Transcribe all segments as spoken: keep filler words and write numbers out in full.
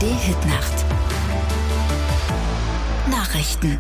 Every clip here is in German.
D-Hit-Nacht. Nachrichten.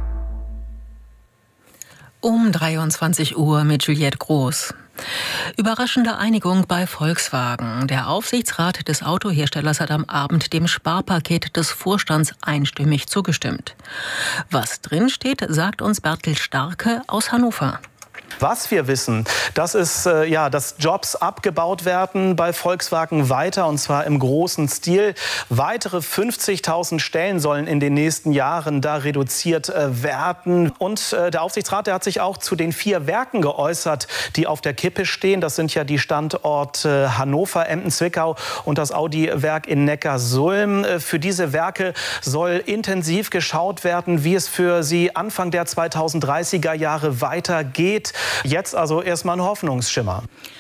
Um dreiundzwanzig Uhr mit Juliette Groß. Überraschende Einigung bei Volkswagen. Der Aufsichtsrat des Autoherstellers hat am Abend dem Sparpaket des Vorstands einstimmig zugestimmt. Was drinsteht, sagt uns Bertel Starke aus Hannover. Was wir wissen, das ist, äh, ja, dass Jobs abgebaut werden bei Volkswagen weiter, und zwar im großen Stil. Weitere fünfzigtausend Stellen sollen in den nächsten Jahren da reduziert äh, werden. Und äh, der Aufsichtsrat, der hat sich auch zu den vier Werken geäußert, die auf der Kippe stehen. Das sind ja die Standorte Hannover, Emden, Zwickau und das Audi-Werk in Neckarsulm. Äh, für diese Werke soll intensiv geschaut werden, wie es für sie Anfang der zweitausenddreißiger Jahre weitergeht. Jetzt also erstmal ein Hoffnungsschimmer.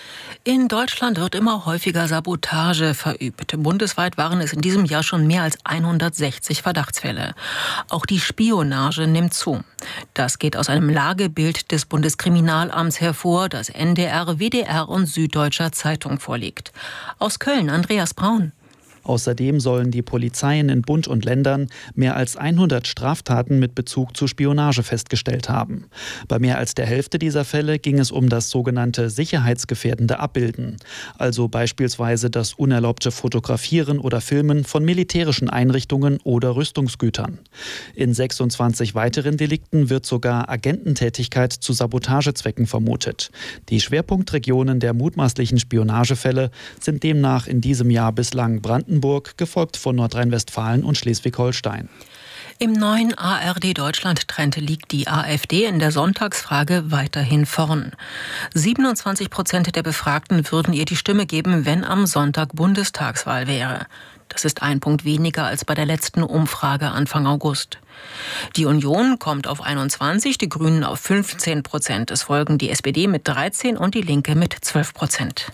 In Deutschland wird immer häufiger Sabotage verübt. Bundesweit waren es in diesem Jahr schon mehr als hundertsechzig Verdachtsfälle. Auch die Spionage nimmt zu. Das geht aus einem Lagebild des Bundeskriminalamts hervor, das N D R, W D R und Süddeutscher Zeitung vorliegt. Aus Köln, Andreas Braun. Außerdem sollen die Polizeien in Bund und Ländern mehr als hundert Straftaten mit Bezug zu Spionage festgestellt haben. Bei mehr als der Hälfte dieser Fälle ging es um das sogenannte sicherheitsgefährdende Abbilden, also beispielsweise das unerlaubte Fotografieren oder Filmen von militärischen Einrichtungen oder Rüstungsgütern. In sechsundzwanzig weiteren Delikten wird sogar Agententätigkeit zu Sabotagezwecken vermutet. Die Schwerpunktregionen der mutmaßlichen Spionagefälle sind demnach in diesem Jahr bislang Brandenburg, gefolgt von Nordrhein-Westfalen und Schleswig-Holstein. Im neuen A R D-Deutschland-Trend liegt die AfD in der Sonntagsfrage weiterhin vorn. siebenundzwanzig Prozent der Befragten würden ihr die Stimme geben, wenn am Sonntag Bundestagswahl wäre. Das ist ein Punkt weniger als bei der letzten Umfrage Anfang August. Die Union kommt auf einundzwanzig, die Grünen auf fünfzehn Prozent. Es folgen die S P D mit dreizehn und die Linke mit zwölf Prozent.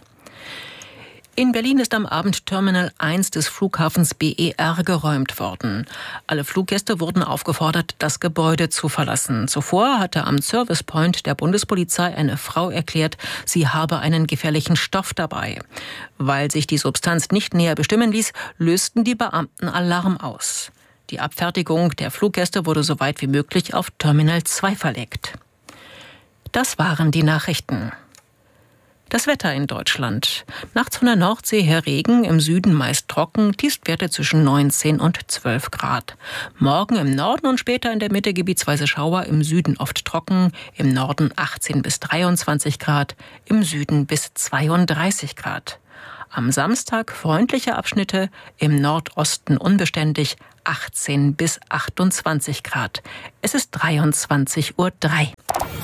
In Berlin ist am Abend Terminal eins des Flughafens B E R geräumt worden. Alle Fluggäste wurden aufgefordert, das Gebäude zu verlassen. Zuvor hatte am Service Point der Bundespolizei eine Frau erklärt, sie habe einen gefährlichen Stoff dabei. Weil sich die Substanz nicht näher bestimmen ließ, lösten die Beamten Alarm aus. Die Abfertigung der Fluggäste wurde so weit wie möglich auf Terminal zwei verlegt. Das waren die Nachrichten. Das Wetter in Deutschland. Nachts von der Nordsee her Regen, im Süden meist trocken, Tiefstwerte zwischen neunzehn und zwölf Grad. Morgen im Norden und später in der Mitte gebietsweise Schauer, im Süden oft trocken, im Norden achtzehn bis dreiundzwanzig Grad, im Süden bis zweiunddreißig Grad. Am Samstag freundliche Abschnitte, im Nordosten unbeständig, achtzehn bis achtundzwanzig Grad. Es ist dreiundzwanzig Uhr drei.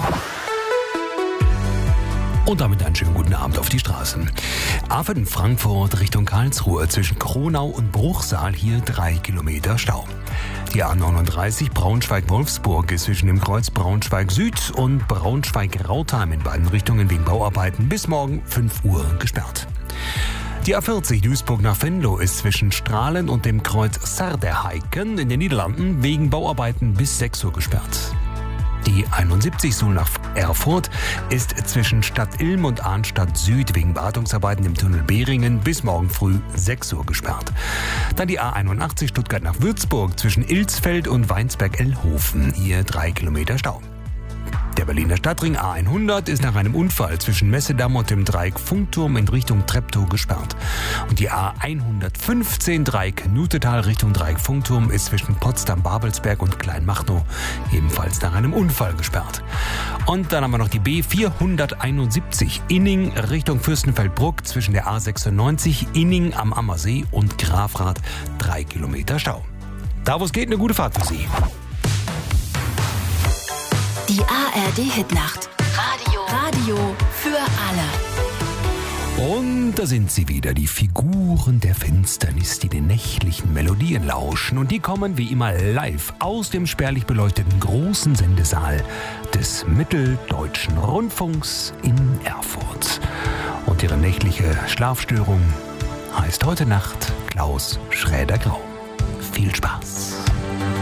Und damit einen schönen guten Abend auf die Straßen. A fünf Frankfurt Richtung Karlsruhe zwischen Kronau und Bruchsal hier drei Kilometer Stau. Die A neununddreißig Braunschweig-Wolfsburg ist zwischen dem Kreuz Braunschweig Süd und Braunschweig-Rautheim in beiden Richtungen wegen Bauarbeiten bis morgen fünf Uhr gesperrt. Die A vierzig Duisburg nach Venlo ist zwischen Strahlen und dem Kreuz Sarderheiken in den Niederlanden wegen Bauarbeiten bis sechs Uhr gesperrt. Die einundsiebzig Suhl nach Erfurt ist zwischen Stadt Ilm und Arnstadt Süd wegen Wartungsarbeiten im Tunnel Behringen bis morgen früh sechs Uhr gesperrt. Dann die A einundachtzig Stuttgart nach Würzburg zwischen Ilsfeld und Weinsberg-Ellhofen, hier drei Kilometer Stau. Der Berliner Stadtring A hundert ist nach einem Unfall zwischen Messedamm und dem Dreieck Funkturm in Richtung Treptow gesperrt. Und die A hundertfünfzehn Dreieck Nutetal Richtung Dreieck Funkturm ist zwischen Potsdam-Babelsberg und Kleinmachnow ebenfalls nach einem Unfall gesperrt. Und dann haben wir noch die B vierhunderteinundsiebzig Inning Richtung Fürstenfeldbruck zwischen der A sechsundneunzig Inning am Ammersee und Grafrath drei Kilometer Stau. Da wo es geht, eine gute Fahrt für Sie. Die A R D-Hitnacht. Radio. Radio für alle. Und da sind sie wieder, die Figuren der Finsternis, die den nächtlichen Melodien lauschen. Und die kommen wie immer live aus dem spärlich beleuchteten großen Sendesaal des Mitteldeutschen Rundfunks in Erfurt. Und ihre nächtliche Schlafstörung heißt heute Nacht Klaus Schräder-Grau. Viel Spaß.